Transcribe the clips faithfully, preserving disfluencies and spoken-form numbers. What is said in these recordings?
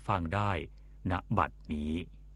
ฟังได้ณบัดนี้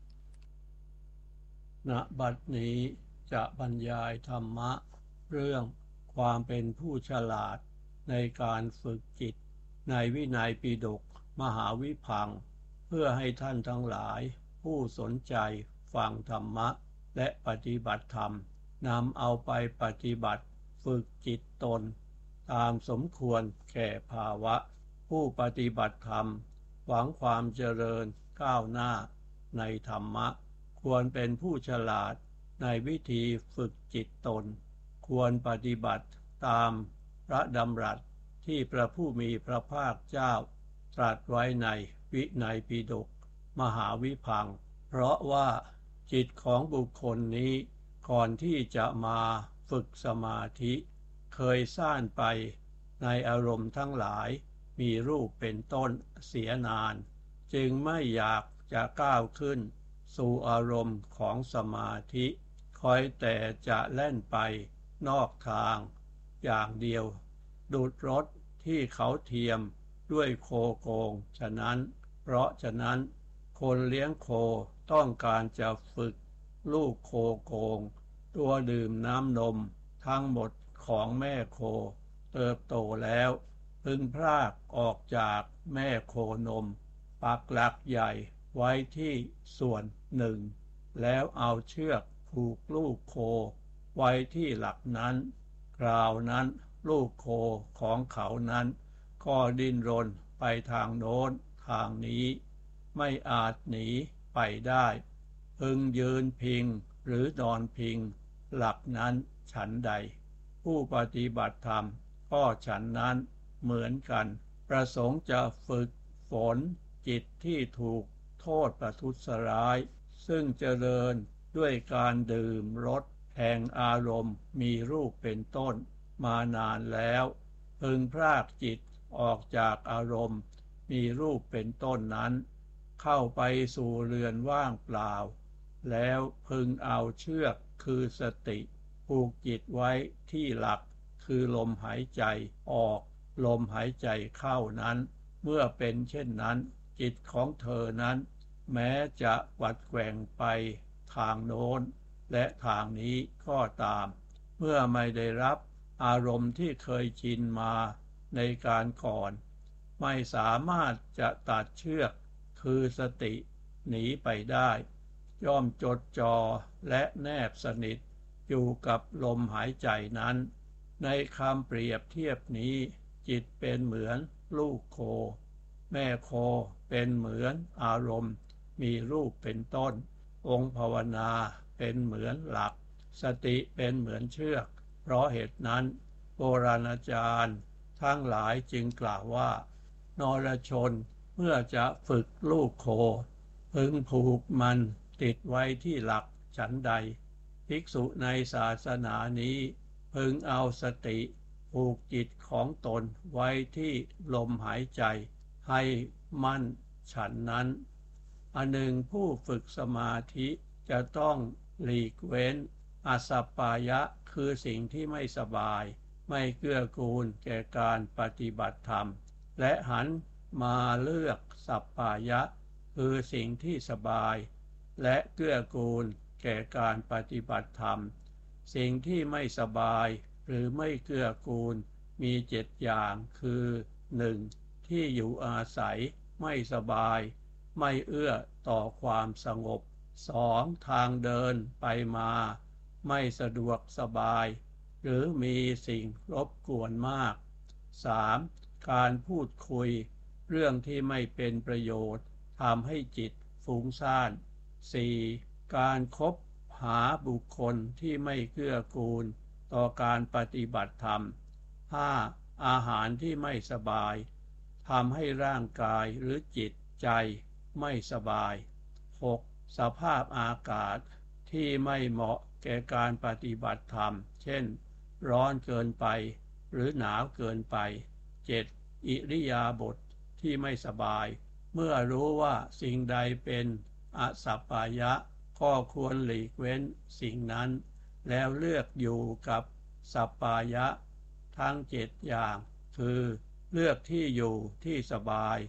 ณบัดนี้จะบรรยายธรรมะเรื่องความเป็นผู้ฉลาดในการฝึกจิตในวินัยปิฎกมหาวิพังค์เพื่อให้ท่านทั้งหลายผู้สนใจฟังธรรมะและปฏิบัติธรรมนำเอาไปปฏิบัติฝึกจิตตนตามสมควรแก่ภาวะผู้ปฏิบัติธรรมหวังความเจริญก้าวหน้าในธรรมะควรเป็นผู้ฉลาดในวิธีฝึกจิตตนควรปฏิบัติตามพระดำรัสที่พระผู้มีพระภาคเจ้าตรัสไว้ในวินัยปิฎกมหาวิพังค์เพราะว่าจิตของบุคคลนี้ก่อนที่จะมาฝึกสมาธิเคยซ่านไปในอารมณ์ทั้งหลายมีรูปเป็นต้นเสียนานจึงไม่อยากจะก้าวขึ้นสู่อารมณ์ของสมาธิคอยแต่จะแล่นไปนอกทางอย่างเดียวดูดรถที่เขาเทียมด้วยโคโกงฉะนั้นเพราะฉะนั้นคนเลี้ยงโคต้องการจะฝึกลูกโคโกงตัวดื่มน้ำนมทั้งหมดของแม่โคเติบโตแล้วพึงพรากออกจากแม่โคนมปักหลักใหญ่ไว้ที่ส่วนหนึ่งแล้วเอาเชือกผูกลูกโคไว้ที่หลักนั้นคราวนั้นลูกโคของเขานั้นก็ดิ้นรนไปทางโน้นทางนี้ไม่อาจหนีไปได้พึงยืนพิงหรือนอนพิงหลักนั้นฉันใดผู้ปฏิบัติธรรมก็ฉันนั้นเหมือนกันประสงค์จะฝึกฝนจิตที่ถูกโทษประทุษร้ายซึ่งเจริญด้วยการดื่มรสแห่งอารมณ์มีรูปเป็นต้นมานานแล้วพึงพรากจิตออกจากอารมณ์มีรูปเป็นต้นนั้นเข้าไปสู่เรือนว่างเปล่าแล้วพึงเอาเชือกคือสติผูกจิตไว้ที่หลักคือลมหายใจออกลมหายใจเข้านั้นเมื่อเป็นเช่นนั้นจิตของเธอนั้นแม้จะวัดแกว่งไปทางโน้นและทางนี้ก็ตามเมื่อไม่ได้รับอารมณ์ที่เคยชินมาในการก่อนไม่สามารถจะตัดเชือกคือสติหนีไปได้ย่อมจดจ่อและแนบสนิทอยู่กับลมหายใจนั้นในคำเปรียบเทียบนี้จิตเป็นเหมือนลูกโคแม่โคเป็นเหมือนอารมณ์มีรูปเป็นต้นองค์ภาวนาเป็นเหมือนหลักสติเป็นเหมือนเชือกเพราะเหตุนั้นโบราณอาจารย์ทั้งหลายจึงกล่าวว่านรชนเมื่อจะฝึกลูกโคพึงผูกมันติดไว้ที่หลักฉันใดภิกษุในศาสนานี้พึงเอาสติผูกจิตของตนไว้ที่ลมหายใจให้มั่นฉันนั้นอันหนึ่งผู้ฝึกสมาธิจะต้องหลีกเว้นอาสัปปายะคือสิ่งที่ไม่สบายไม่เกื้อกูลแก่การปฏิบัติธรรมและหันมาเลือกสัปปายะคือสิ่งที่สบายและเกื้อกูลแก่การปฏิบัติธรรมสิ่งที่ไม่สบายหรือไม่เกื้อกูลมีเจ็ดอย่างคือหนึ่งที่อยู่อาศัยไม่สบายไม่เอื้อต่อความสงบสองทางเดินไปมาไม่สะดวกสบายหรือมีสิ่งรบกวนมากสามการพูดคุยเรื่องที่ไม่เป็นประโยชน์ทำให้จิตฟุ้งซ่านสี่การคบหาบุคคลที่ไม่เกื้อกูลต่อการปฏิบัติธรรมห้าอาหารที่ไม่สบายทำให้ร่างกายหรือจิตใจไม่สบายหกสภาพอากาศที่ไม่เหมาะแก่การปฏิบัติธรรมเช่นร้อนเกินไปหรือหนาวเกินไปเจ็ดอิริยาบถที่ไม่สบายเมื่อรู้ว่าสิ่งใดเป็นอสัปปายะก็ควรหลีกเว้นสิ่งนั้นแล้วเลือกอยู่กับสัปปายะทั้งเจ็ดอย่างคือเลือกที่อยู่ที่สบาย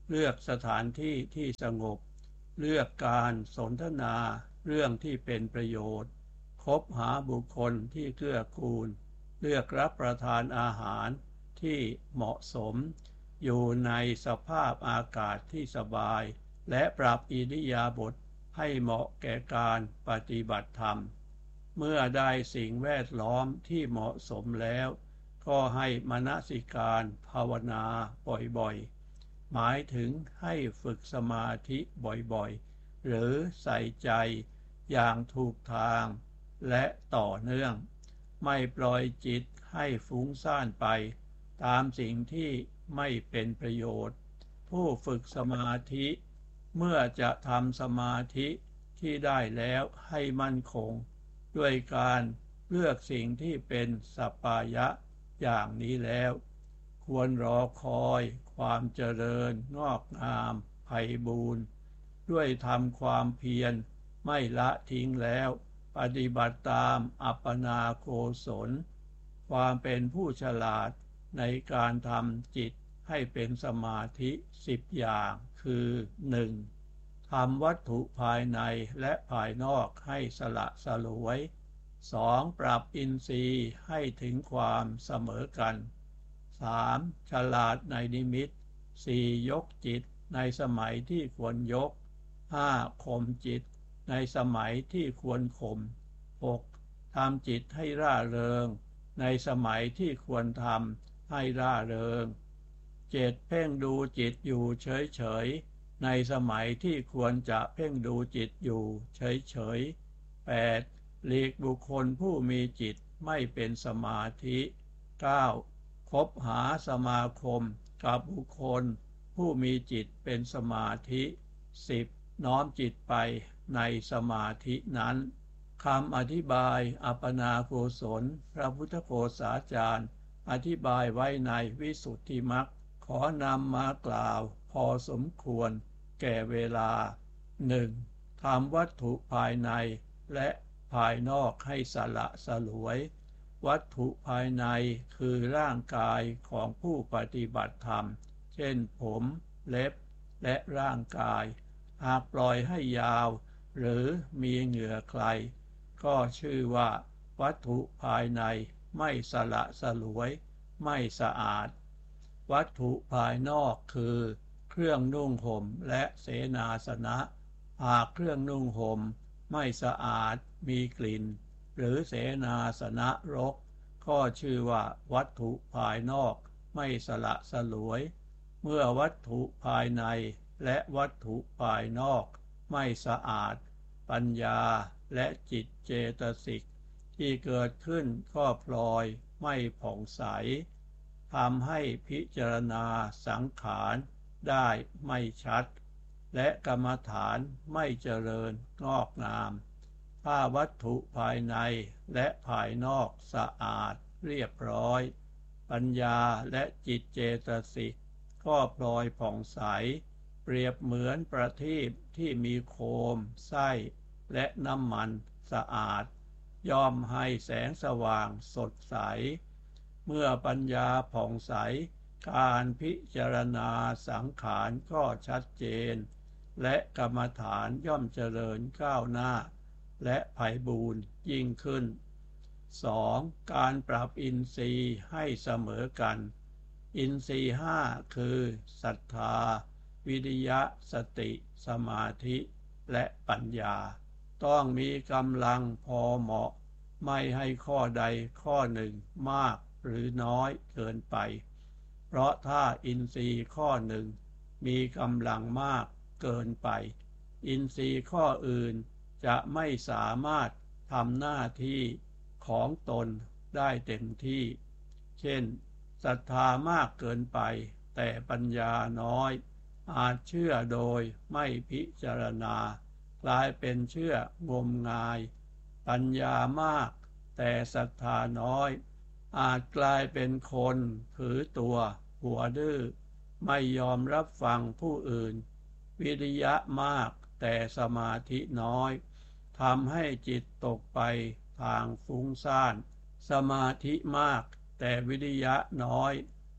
เลือกสถานที่ที่สงบเลือกการสนทนาเรื่องที่เป็นประโยชน์คบหาบุคคลที่เกื้อกูลเลือกรับประทานอาหารที่เหมาะสมอยู่ในสภาพอากาศที่สบายและปรับอิริยาบถให้เหมาะแก่การปฏิบัติธรรมเมื่อได้สิ่งแวดล้อมที่เหมาะสมแล้วก็ให้มนสิการภาวนาบ่อยๆหมายถึงให้ฝึกสมาธิบ่อยๆหรือใส่ใจอย่างถูกทางและต่อเนื่องไม่ปล่อยจิตให้ฟุ้งซ่านไปตามสิ่งที่ไม่เป็นประโยชน์ผู้ฝึกสมาธิเมื่อจะทำสมาธิที่ได้แล้วให้มั่นคงด้วยการเลือกสิ่งที่เป็นสัปปายะอย่างนี้แล้วควรรอคอยความเจริญงอกงามไพบูรย์ด้วยทำความเพียรไม่ละทิ้งแล้วปฏิบัติตามอัปปนาโกศลความเป็นผู้ฉลาดในการทำจิตให้เป็นสมาธิสิบอย่างคือ หนึ่ง. ทำวัตถุภายในและภายนอกให้สละสลวย สอง. ปรับอินทรีย์ให้ถึงความเสมอกัน สาม. ฉลาดในนิมิต สี่. ยกจิตในสมัยที่ควรยก ห้า. ข่มจิตในสมัยที่ควรข่ม หก. ทำจิตให้ร่าเริงในสมัยที่ควรทำให้ร่าเริง เจ็ด. เพ่งดูจิตอยู่เฉยๆในสมัยที่ควรจะเพ่งดูจิตอยู่เฉยๆ แปด. หลีกบุคคลผู้มีจิตไม่เป็นสมาธิ เก้า. คบหาสมาคมกับบุคคลผู้มีจิตเป็นสมาธิ สิบ. น้อมจิตไปในสมาธินั้นคำอธิบายอัปปนาโกศลพระพุทธโฆษาจารย์อธิบายไว้ในวิสุทธิมรรคขอนำมากล่าวพอสมควรแก่เวลา หนึ่ง. ทำวัตถุภายในและภายนอกให้สละสลวยวัตถุภายในคือร่างกายของผู้ปฏิบัติธรรมเช่นผมเล็บและร่างกายหากปล่อยให้ยาวหรือมีเหงื่อใครก็ชื่อว่าวัตถุภายในไม่สละสลวยไม่สะอาดวัตถุภายนอกคือเครื่องนุ่งห่มและเสนาสนะหากเครื่องนุ่งห่มไม่สะอาดมีกลิ่นหรือเสนาสนะรกก็ชื่อว่าวัตถุภายนอกไม่สละสลวยเมื่อวัตถุภายในและวัตถุภายนอกไม่สะอาดปัญญาและจิตเจตสิกที่เกิดขึ้นก็พลอยไม่ผ่องใสทำให้พิจารณาสังขารได้ไม่ชัดและกรรมฐานไม่เจริญงอกงามถ้าวัตถุภายในและภายนอกสะอาดเรียบร้อยปัญญาและจิตเจตสิกก็พลอยผ่องใสเปรียบเหมือนประทีปที่มีโคมไส้และน้ำมันสะอาดย่อมให้แสงสว่างสดใสเมื่อปัญญาผ่องใสการพิจารณาสังขารก็ชัดเจนและกรรมฐานย่อมเจริญก้าวหน้าและไพบูรย์ยิ่งขึ้น สอง. การปรับอินทรีย์ให้เสมอกันอินทรีย์ห้าคือศรัทธาวิริยะสติสมาธิและปัญญาต้องมีกำลังพอเหมาะไม่ให้ข้อใดข้อหนึ่งมากหรือน้อยเกินไปเพราะถ้าอินทรีย์ข้อหนึ่งมีกำลังมากเกินไปอินทรีย์ข้ออื่นจะไม่สามารถทำหน้าที่ของตนได้เต็มที่เช่นศรัทธามากเกินไปแต่ปัญญาน้อยอาจเชื่อโดยไม่พิจารณากลายเป็นเชื่องมงายปัญญามากแต่ศรัทธาน้อยอาจกลายเป็นคนถือตัวหัวดื้อไม่ยอมรับฟังผู้อื่นวิริยะมากแต่สมาธิน้อยทำให้จิตตกไปทางฟุ้งซ่านสมาธิมากแต่วิริยะน้อย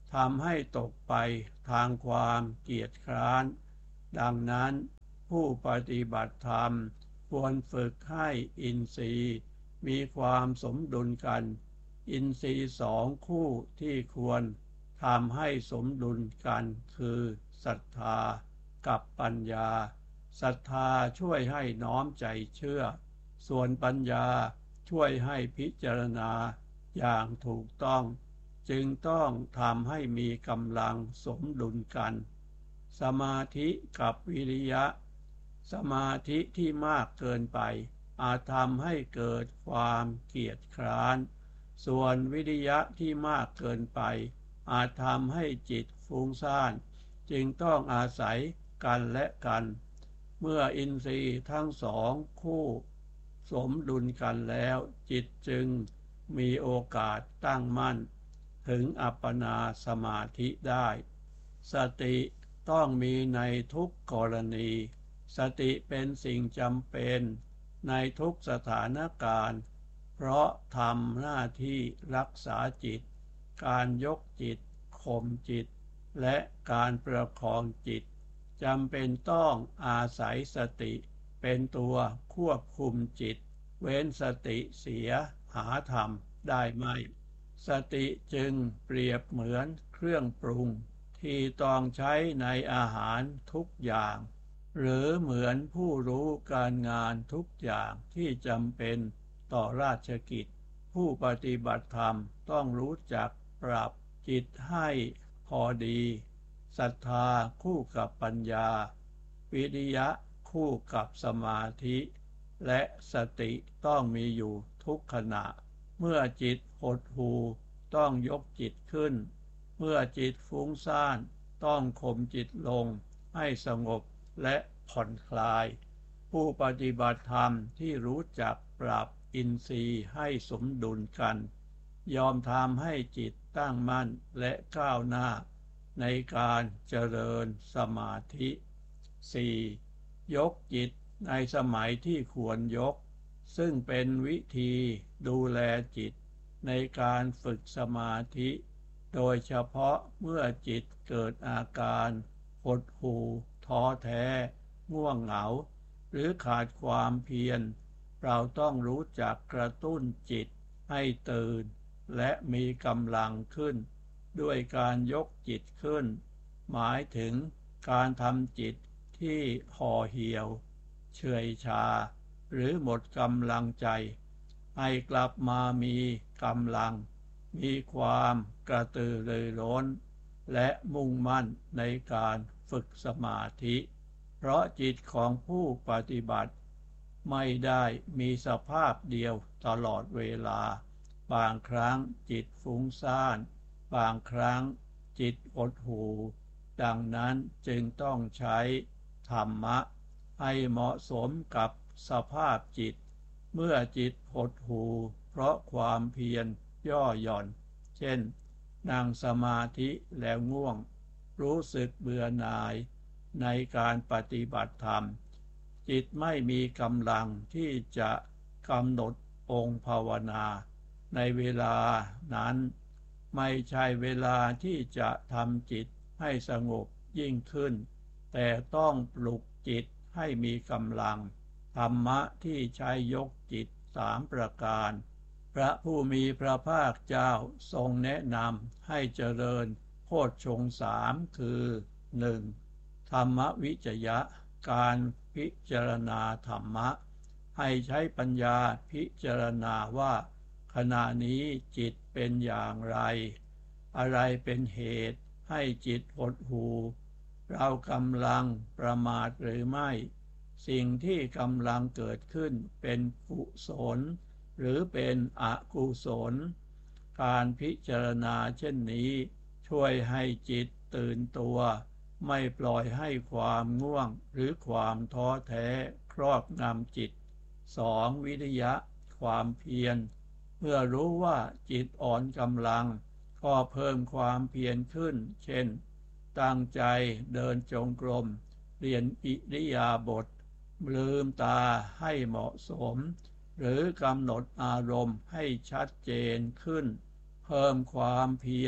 ทำให้ตกไปทางความเกียจคร้านดังนั้นผู้ปฏิบัติธรรมควรฝึกให้อินทรีย์มีความสมดุลกันอินทรีย์สองคู่ที่ควรทำให้สมดุลกันคือศรัทธากับปัญญาศรัทธาช่วยให้น้อมใจเชื่อส่วนปัญญาช่วยให้พิจารณาอย่างถูกต้องจึงต้องทำให้มีกำลังสมดุลกันสมาธิกับวิริยะสมาธิที่มากเกินไปอาจทำให้เกิดความเกียจคร้านส่วนวิริยะที่มากเกินไปอาจทำให้จิตฟุ้งซ่านจึงต้องอาศัยกันและกันเมื่ออินทรีย์ทั้งสองคู่สมดุลกันแล้วจิตจึงมีโอกาสตั้งมั่นถึงอัปปนาสมาธิได้สติต้องมีในทุกกรณีสติเป็นสิ่งจำเป็นในทุกสถานการณ์เพราะทำหน้าที่รักษาจิตการยกจิตข่มจิตและการประคองจิตจำเป็นต้องอาศัยสติเป็นตัวควบคุมจิตเว้นสติเสียหาธรรมได้ไม่สติจึงเปรียบเหมือนเครื่องปรุงที่ต้องใช้ในอาหารทุกอย่างหรือเหมือนผู้รู้การงานทุกอย่างที่จำเป็นต่อราชกิจผู้ปฏิบัติธรรมต้องรู้จักปรับจิตให้พอดีศรัทธาคู่กับปัญญาวิริยะคู่กับสมาธิและสติต้องมีอยู่ทุกขณะเมื่อจิตหดหู่ต้องยกจิตขึ้นเมื่อจิตฟุ้งซ่านต้องข่มจิตลงให้สงบและผ่อนคลายผู้ปฏิบัติธรรมที่รู้จักปรับอินทรีย์ให้สมดุลกันยอมทำให้จิตตั้งมั่นและก้าวหน้าในการเจริญสมาธิ สี่. ยกจิตในสมัยที่ควรยกซึ่งเป็นวิธีดูแลจิตในการฝึกสมาธิโดยเฉพาะเมื่อจิตเกิดอาการหดหู่ท้อแท้ง่วงเหงาหรือขาดความเพียรเราต้องรู้จักกระตุ้นจิตให้ตื่นและมีกำลังขึ้นด้วยการยกจิตขึ้นหมายถึงการทำจิตที่ห่อเหี่ยวเฉื่อยชาหรือหมดกำลังใจให้กลับมามีกำลังมีความกระตือรือร้นและมุ่งมั่นในการฝึกสมาธิเพราะจิตของผู้ปฏิบัติไม่ได้มีสภาพเดียวตลอดเวลาบางครั้งจิตฟุ้งซ่านบางครั้งจิตหดหู่ดังนั้นจึงต้องใช้ธรรมะให้เหมาะสมกับสภาพจิตเมื่อจิตหดหู่เพราะความเพียรย่อหย่อนเช่นนั่งสมาธิแล้วง่วงรู้สึกเบื่อหน่ายในการปฏิบัติธรรมจิตไม่มีกำลังที่จะกำหนดองค์ภาวนาในเวลานั้นไม่ใช่เวลาที่จะทำจิตให้สงบยิ่งขึ้นแต่ต้องปลุกจิตให้มีกำลังธรรมะที่ใช้ยกจิตสามประการพระผู้มีพระภาคเจ้าทรงแนะนำให้เจริญโพชฌงค์สามคือ หนึ่ง. ธรรมวิจยะการพิจารณาธรรมะให้ใช้ปัญญาพิจารณาว่าขณะนี้จิตเป็นอย่างไรอะไรเป็นเหตุให้จิตหดหู่เรากำลังประมาทหรือไม่สิ่งที่กำลังเกิดขึ้นเป็นกุศลหรือเป็นอกุศลการพิจารณาเช่นนี้ช่วยให้จิตตื่นตัวไม่ปล่อยให้ความง่วงหรือความท้อแท้ครอบงำจิต สอง. วิริยะความเพียรเมื่อรู้ว่าจิตอ่อนกำลังก็เพิ่มความเพียรขึ้นเช่นตั้งใจเดินจงกรมเรียนอิริยาบถลืมตาให้เหมาะสมหรือกำหนดอารมณ์ให้ชัดเจนขึ้นเพิ่มความเพียร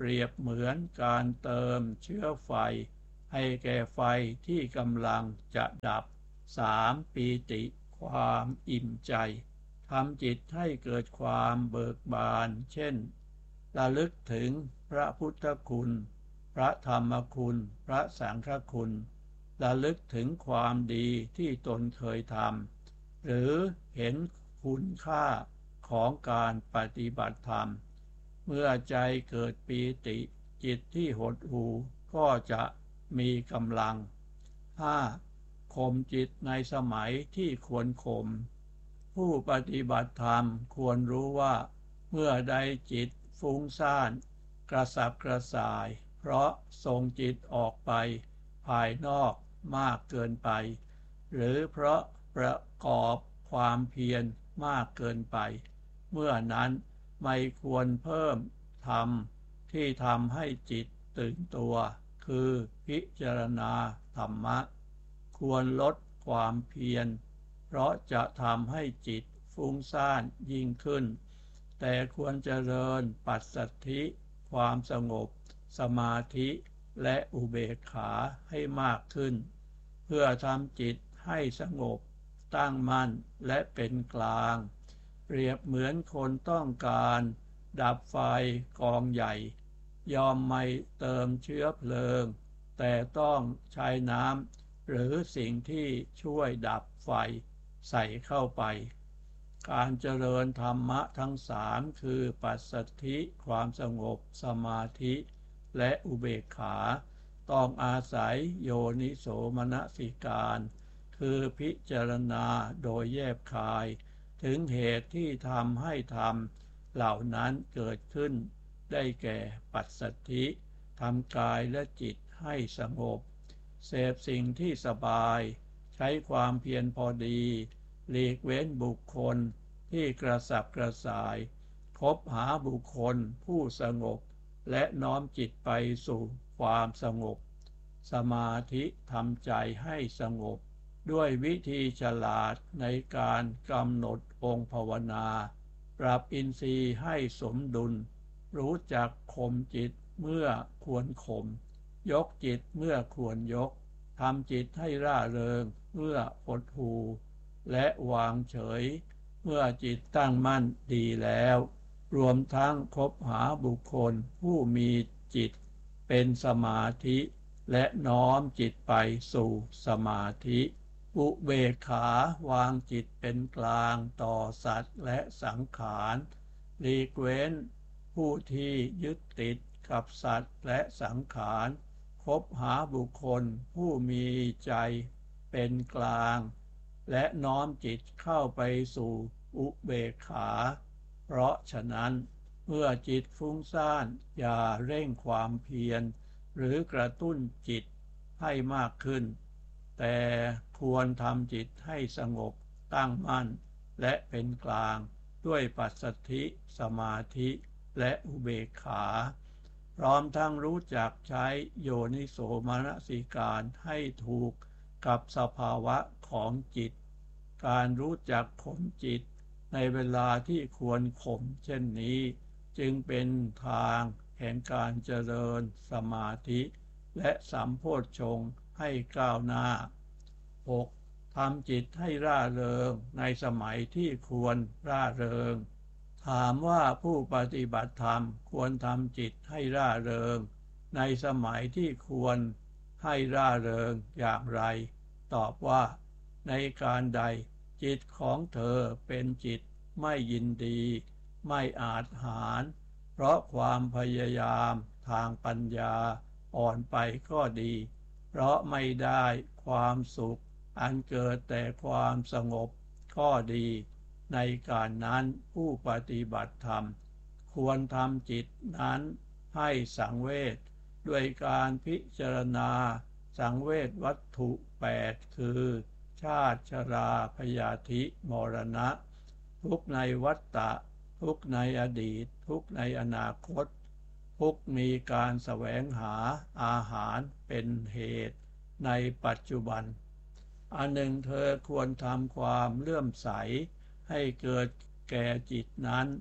เปรียบเหมือนการเติมเชื้อไฟให้แก่ไฟที่กำลังจะดับสามปีติความอิ่มใจทำจิตให้เกิดความเบิกบานเช่นระลึกถึงพระพุทธคุณพระธรรมคุณพระสังฆคุณระลึกถึงความดีที่ตนเคยทำหรือเห็นคุณค่าของการปฏิบัติธรรมเมื่อใจเกิดปีติจิตที่หดหู่ก็จะมีกำลัง ห้า. ข่มจิตในสมัยที่ควรข่มผู้ปฏิบัติธรรมควรรู้ว่าเมื่อใดจิตฟุ้งซ่านกระสับกระส่ายเพราะส่งจิตออกไปภายนอกมากเกินไปหรือเพราะประกอบความเพียรมากเกินไปเมื่อนั้นไม่ควรเพิ่มธรรมที่ทำให้จิตตื่นตัวคือพิจารณาธรรมะควรลดความเพียรเพราะจะทำให้จิตฟุ้งซ่านยิ่งขึ้นแต่ควรเจริญปัสสัทธิความสงบสมาธิและอุเบกขาให้มากขึ้นเพื่อทำจิตให้สงบตั้งมั่นและเป็นกลางเปรียบเหมือนคนต้องการดับไฟกองใหญ่ยอมไม่เติมเชื้อเพลิงแต่ต้องใช้น้ำหรือสิ่งที่ช่วยดับไฟใส่เข้าไปการเจริญธรรมะทั้งสามคือปัสสัทธิความสงบสมาธิและอุเบกขาต้องอาศัยโยนิโสมนสิการคือพิจารณาโดยแยบคายถึงเหตุที่ทำให้ธรรมเหล่านั้นเกิดขึ้นได้แก่ปัสสัทธิทำกายและจิตให้สงบเสพสิ่งที่สบายใช้ความเพียรพอดีหลีกเว้นบุคคลที่กระสับกระส่ายคบหาบุคคลผู้สงบและน้อมจิตไปสู่ความสงบสมาธิทำใจให้สงบด้วยวิธีฉลาดในการกำหนดองค์ภาวนาปรับอินทรีย์ให้สมดุลรู้จักข่มจิตเมื่อควรข่มยกจิตเมื่อควรยกทำจิตให้ร่าเริงเมื่อหดหู่และวางเฉยเมื่อจิตตั้งมั่นดีแล้วรวมทั้งคบหาบุคคลผู้มีจิตเป็นสมาธิและน้อมจิตไปสู่สมาธิอุเบกขาวางจิตเป็นกลางต่อสัตว์และสังขารหลีกเว้นผู้ที่ยึดติดกับสัตว์และสังขารคบหาบุคคลผู้มีใจเป็นกลางและน้อมจิตเข้าไปสู่อุเบกขาเพราะฉะนั้นเมื่อจิตฟุ้งซ่านอย่าเร่งความเพียรหรือกระตุ้นจิตให้มากขึ้นแต่ควรทำจิตให้สงบตั้งมั่นและเป็นกลางด้วยปัสสัทธิสมาธิและอุเบกขาพร้อมทั้งรู้จักใช้โยนิโสมนสิการให้ถูกกับสภาวะของจิตการรู้จักข่มจิตในเวลาที่ควรข่มเช่นนี้จึงเป็นทางแห่งการเจริญสมาธิและสัมโพชฌงค์ให้ก้าวหน้า หก. ทำจิตให้ร่าเริงในสมัยที่ควรร่าเริงถามว่าผู้ปฏิบัติธรรมควรทำจิตให้ร่าเริงในสมัยที่ควรให้ร่าเริงอย่างไรตอบว่าในการใดจิตของเธอเป็นจิตไม่ยินดีไม่อาจหาญเพราะความพยายามทางปัญญาอ่อนไปก็ดีเพราะไม่ได้ความสุขอันเกิดแต่ความสงบก็ดีในการนั้นผู้ปฏิบัติธรรมควรทำจิตนั้นให้สังเวชด้วยการพิจารณาสังเวชวัตถุแปดคือชาติชราพยาธิมรณะทุกข์ในวัฏฏะทุกข์ในอดีตทุกข์ในอนาคตทุกข์มีการแสวงหาอาหารเป็นเหตุในปัจจุบันอันหนึ่งเธอควรทำความเลื่อมใสให้เกิดแก่จิตนั้น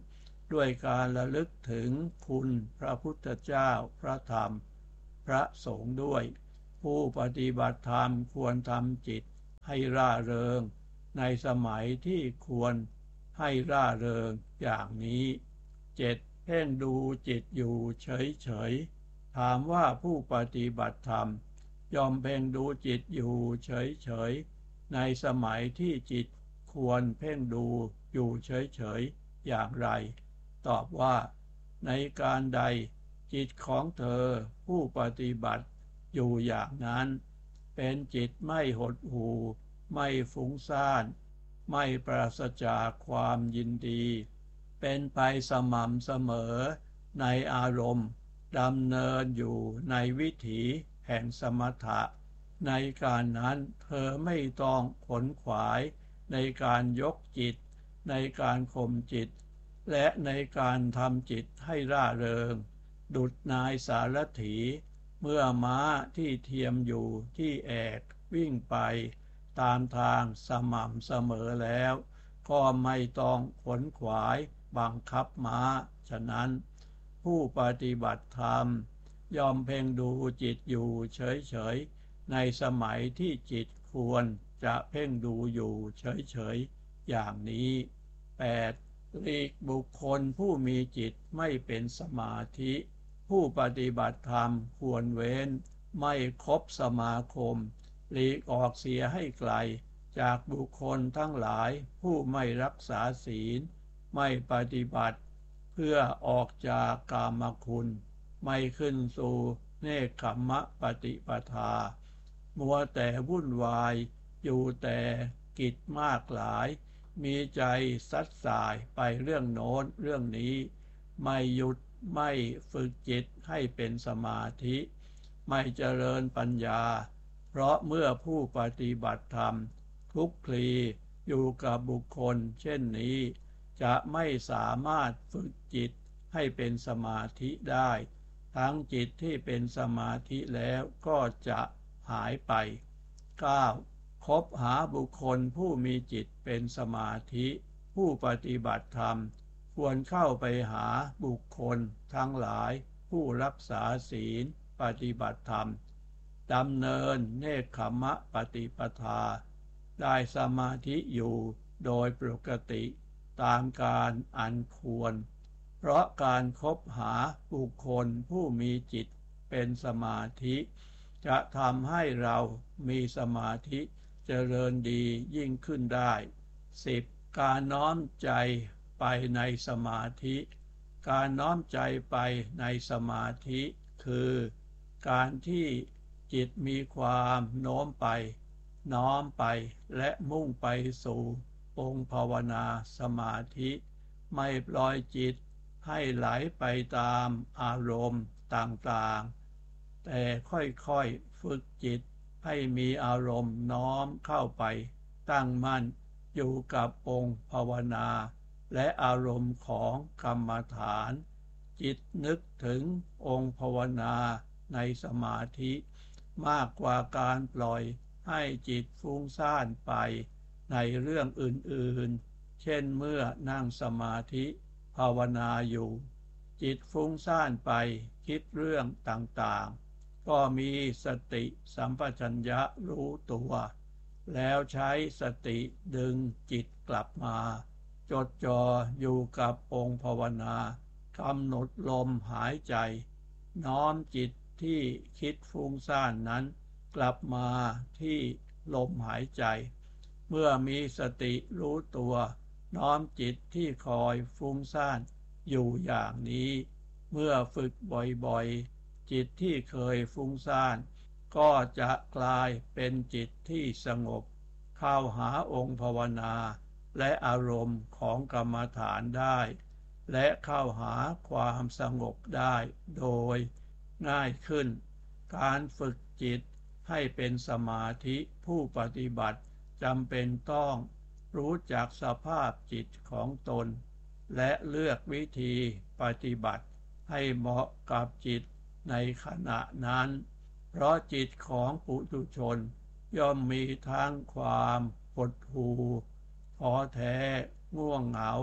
ด้วยการระลึกถึงคุณพระพุทธเจ้าพระธรรมพระสงฆ์ด้วยผู้ปฏิบัติธรรมควรทำจิตให้ร่าเริงในสมัยที่ควรให้ร่าเริงอย่างนี้เจ็ดเพ่งดูจิตอยู่เฉยๆถามว่าผู้ปฏิบัติธรรมยอมเพ่งดูจิตอยู่เฉยๆในสมัยที่จิตควรเพ่งดูอยู่เฉยๆอย่างไรตอบว่าในการใดจิตของเธอผู้ปฏิบัติอยู่อย่างนั้นเป็นจิตไม่หดหู่ไม่ฟุ้งซ่านไม่ปราศจากความยินดีเป็นไปสม่ำเสมอในอารมณ์ดำเนินอยู่ในวิถีแห่งสมถะในการนั้นเธอไม่ต้องขนขวายในการยกจิตในการข่มจิตและในการทำจิตให้ร่าเริงดุจนายสารถีเมื่อม้าที่เทียมอยู่ที่แอกวิ่งไปตามทางสม่ำเสมอแล้วก็ไม่ต้องขนขวายบังคับม้าฉะนั้นผู้ปฏิบัติธรรมยอมเพ่งดูจิตอยู่เฉยๆในสมัยที่จิตควรจะเพ่งดูอยู่เฉยๆอย่างนี้แปดหลีกบุคคลผู้มีจิตไม่เป็นสมาธิผู้ปฏิบัติธรรมควรเว้นไม่คบสมาคมหลีกออกเสียให้ไกลจากบุคคลทั้งหลายผู้ไม่รักษาศีลไม่ปฏิบัติเพื่อออกจากกามคุณไม่ขึ้นสู่เนกขัมมะปฏิปทามัวแต่วุ่นวายอยู่แต่กิจมากหลายมีใจซัดสายไปเรื่องโน้นเรื่องนี้ไม่หยุดไม่ฝึกจิตให้เป็นสมาธิไม่เจริญปัญญาเพราะเมื่อผู้ปฏิบัติธรรมคลุกคลีอยู่กับบุคคลเช่นนี้จะไม่สามารถฝึกจิตให้เป็นสมาธิได้ทั้งจิตที่เป็นสมาธิแล้วก็จะหายไป เก้า คบหาบุคคลผู้มีจิตเป็นสมาธิผู้ปฏิบัติธรรมควรเข้าไปหาบุคคลทั้งหลายผู้รักษาศีลปฏิบัติธรรมดำเนินเนกขัมมะปฏิปทาได้สมาธิอยู่โดยปกติตามการอันควรเพราะการคบหาบุคคลผู้มีจิตเป็นสมาธิจะทำให้เรามีสมาธิเจริญดียิ่งขึ้นได้ สิบ การน้อมใจไปในสมาธิการน้อมใจไปในสมาธิคือการที่จิตมีความโน้มไปน้อมไปและมุ่งไปสู่องค์ภาวนาสมาธิไม่ปล่อยจิตให้ไหลไปตามอารมณ์ต่างๆแต่ค่อยๆฝึกจิตให้มีอารมณ์น้อมเข้าไปตั้งมั่นอยู่กับองค์ภาวนาและอารมณ์ของกรรมฐานจิตนึกถึงองค์ภาวนาในสมาธิมากกว่าการปล่อยให้จิตฟุ้งซ่านไปในเรื่องอื่นๆเช่นเมื่อนั่งสมาธิภาวนาอยู่จิตฟุ้งซ่านไปคิดเรื่องต่างๆก็มีสติสัมปชัญญะรู้ตัวแล้วใช้สติดึงจิตกลับมาจดจ่ออยู่กับองค์ภาวนากำหนดลมหายใจน้อมจิตที่คิดฟุ้งซ่านนั้นกลับมาที่ลมหายใจเมื่อมีสติรู้ตัวน้อมจิตที่คอยฟุ้งซ่านอยู่อย่างนี้เมื่อฝึกบ่อยๆจิตที่เคยฟุ้งซ่านก็จะกลายเป็นจิตที่สงบเข้าหาองค์ภาวนาและอารมณ์ของกรรมฐานได้และเข้าหาความสงบได้โดยง่ายขึ้นการฝึกจิตให้เป็นสมาธิผู้ปฏิบัติจำเป็นต้องรู้จักสภาพจิตของตนและเลือกวิธีปฏิบัติให้เหมาะกับจิตในขณะนั้นเพราะจิตของปุถุชนย่อมมีทั้งความหดหู่ท้อแท้ง่วงเหงา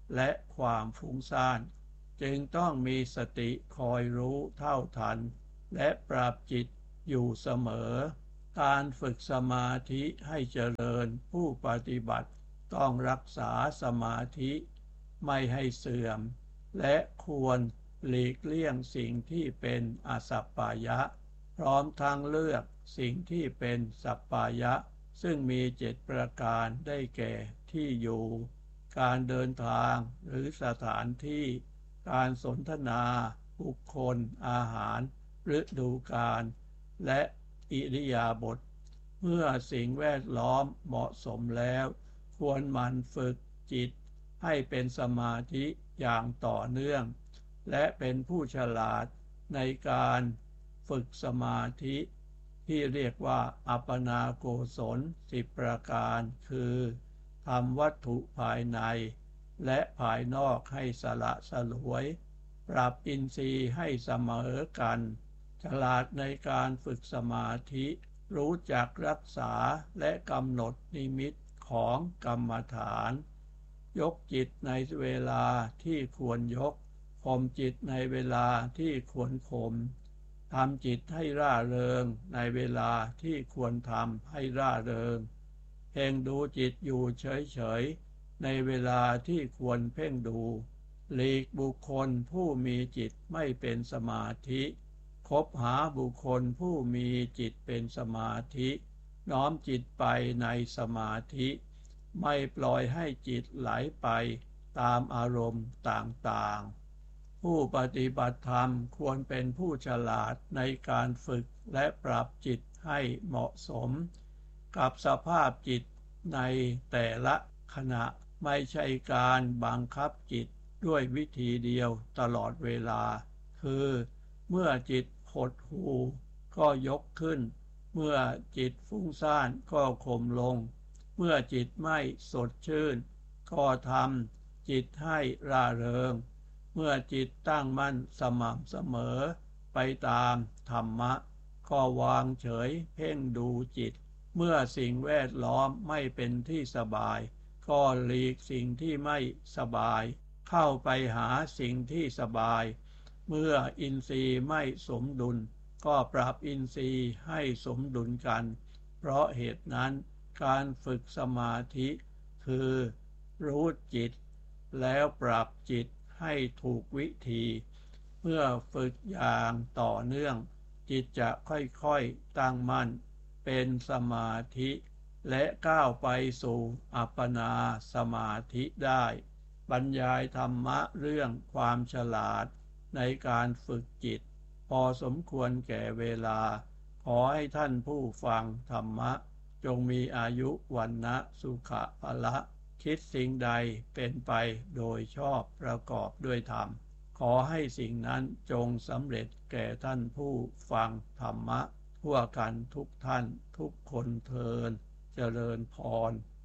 และความฟุ้งซ่านจึงต้องมีสติคอยรู้เท่าทันและปรับจิตอยู่เสมอการฝึกสมาธิให้เจริญผู้ปฏิบัติต้องรักษาสมาธิไม่ให้เสื่อมและควรหลีกเลี่ยงสิ่งที่เป็นอสัปปายะพร้อมทั้งเลือกสิ่งที่เป็นสัปปายะซึ่งมีเจ็ดประการได้แก่ที่อยู่การเดินทางหรือสถานที่การสนทนาบุคคลอาหารฤดูกาลและอิริยาบถเมื่อสิ่งแวดล้อมเหมาะสมแล้วควรหมั่นฝึกจิตให้เป็นสมาธิอย่างต่อเนื่องและเป็นผู้ฉลาดในการฝึกสมาธิที่เรียกว่าอัปปนาโกศลสิบประการคือทำวัตถุภายในและภายนอกให้สละสลวยปรับอินทรีย์ให้เสมอกันฉลาดในการฝึกสมาธิรู้จักรักษาและกำหนดนิมิตของกรรมฐานยกจิตในเวลาที่ควรยกข่มจิตในเวลาที่ควรข่มทำจิตให้ร่าเริงในเวลาที่ควรทำให้ร่าเริงเพ่งดูจิตอยู่เฉยๆในเวลาที่ควรเพ่งดูหลีกบุคคลผู้มีจิตไม่เป็นสมาธิคบหาบุคคลผู้มีจิตเป็นสมาธิน้อมจิตไปในสมาธิไม่ปล่อยให้จิตไหลไปตามอารมณ์ต่างๆผู้ปฏิบัติธรรมควรเป็นผู้ฉลาดในการฝึกและปรับจิตให้เหมาะสมกับสภาพจิตในแต่ละขณะไม่ใช่การบังคับจิตด้วยวิธีเดียวตลอดเวลาคือเมื่อจิตหดหู่ก็ยกขึ้นเมื่อจิตฟุ้งซ่านก็ข่มลงเมื่อจิตไม่สดชื่นก็ทำจิตให้ร่าเริงเมื่อจิตตั้งมั่นสม่ำเสมอไปตามธรรมะก็วางเฉยเพ่งดูจิตเมื่อสิ่งแวดล้อมไม่เป็นที่สบายก็หลีกสิ่งที่ไม่สบายเข้าไปหาสิ่งที่สบายเมื่ออินทรีย์ไม่สมดุลก็ปรับอินทรีย์ให้สมดุลกันเพราะเหตุนั้นการฝึกสมาธิคือรู้จิตแล้วปรับจิตให้ถูกวิธีเมื่อฝึกอย่างต่อเนื่องจิตจะค่อยๆตั้งมั่นเป็นสมาธิและก้าวไปสู่อัปปนาสมาธิได้บรรยายธรรมะเรื่องความฉลาดในการฝึกจิตพอสมควรแก่เวลาขอให้ท่านผู้ฟังธรรมะจงมีอายุวรรณะสุขะภละคิดสิ่งใดเป็นไปโดยชอบประกอบด้วยธรรมขอให้สิ่งนั้นจงสำเร็จแก่ท่านผู้ฟังธรรมะทั่วกันทุกท่านทุกคนเทอญเจริญพร